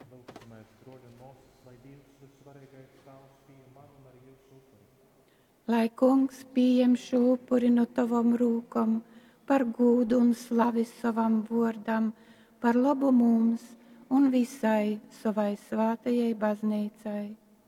Lai kungs pieņem šo upuri no tavam rūkam, par gūdu un slavi savam vārdam, par labu mums un visai savai svētajai baznīcai.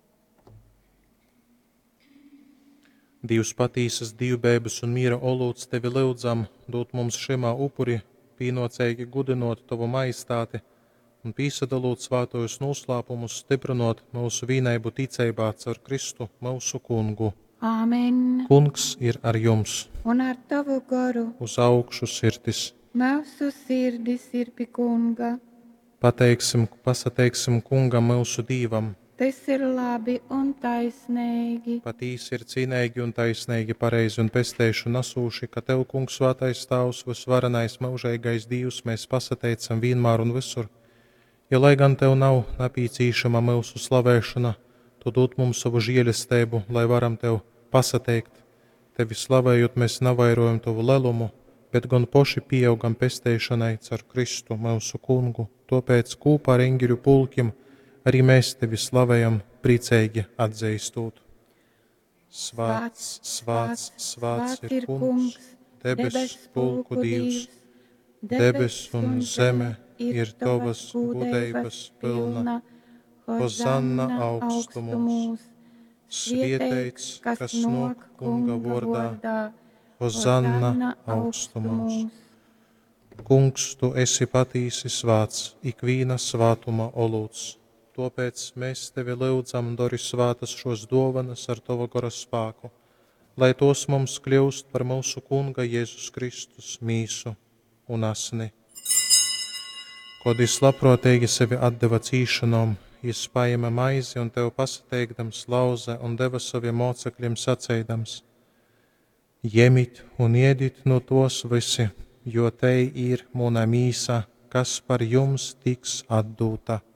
Dievs patīsas dievbēbas un miera olūts tevi lūdzam, dot mums šimā upuri, pīnocēgi gudinot tavu maistāti un pīsadalot svātojus noslēpumus, stiprinot mūsu vīneibu ticībā caur Kristu, mūsu kungu. Āmen. Kungs ir ar jums. Un ar tavu garu. Uz augšu sirdis. Mūsu sirdis ir pie kunga. Pasateiksim kungam mūsu dīvam. Tas ir labi un taisnīgi. Patīs ir cīnīgi un taisnīgi, pareizi un pestējuši nasūši, ka tev, kungs, svētais tavs, visvarenais mūžīgais Dievs, mēs pasateicam vienmēr un visur. Jo lai gan tev nav napīcīšama mūsu slavēšana, tu dod mums savu žēlastību, lai varam tev pasateikt. Tevi slavējot, mēs navairojam tavu lelumu, bet gan poši pieaugam pestēšanai caur Kristu, mūsu kungu. Tāpēc kopā ar eņģeļu pulkiem arī mēs tevi slavējam, priecīgi atzīstot. Svāts, svāts, svāts ir kungs, debes pulku Dievs, debes un zeme ir tavas gudības pilna, hozanna augstumos, svētīts, kas nāk kunga vārdā, hozanna augstumos. Kungs, tu esi patīsi svāts, ikvīna svātuma olūts. Tāpēc mēs tevi lūdzam, dori svātas šos dovanas ar tavu gara spēku, lai tos mums kļūst par mūsu kunga Jēzus Kristus mīsu un asni. Kad es labprātīgi sevi atdeva cīšanām, es paēma maizi un tev pasateikdams lauze un deva saviem mocekļiem sacēdams: Jemit un iedit no tos visi, jo te ir mana mīsa, kas par jums tiks atdūta.